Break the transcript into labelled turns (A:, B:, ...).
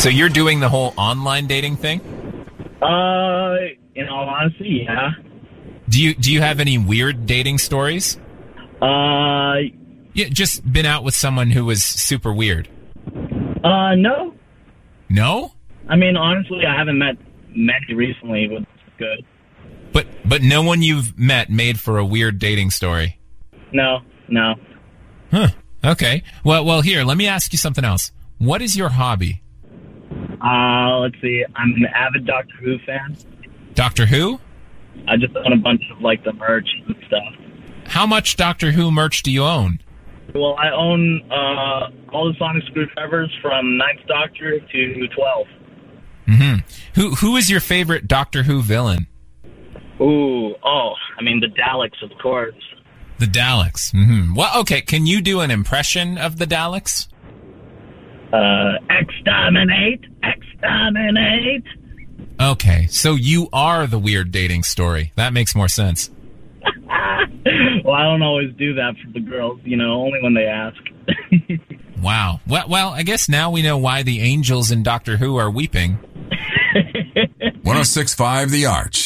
A: So you're doing the whole online dating thing?
B: In all honesty, yeah.
A: Do you have any weird dating stories? Yeah, just been out with someone who was super weird.
B: No.
A: No?
B: I mean, honestly, I haven't met many recently, but it's good.
A: But no one you've met made for a weird dating story.
B: No.
A: Huh. Okay. Well, here, let me ask you something else. What is your hobby?
B: Let's see. I'm an avid Doctor Who fan.
A: Doctor Who?
B: I just own a bunch of, the merch and stuff.
A: How much Doctor Who merch do you own?
B: Well, I own all the sonic screwdrivers from 9th Doctor to 12.
A: Mm-hmm. Who is your favorite Doctor Who villain?
B: The Daleks, of course.
A: The Daleks. Mm-hmm. Well, okay, can you do an impression of the Daleks?
B: Exterminate!
A: Okay, so you are the weird dating story. That makes more sense.
B: Well, I don't always do that for the girls, only when they ask.
A: Wow. Well, I guess now we know why the angels in Doctor Who are weeping.
C: 106.5 The Arch.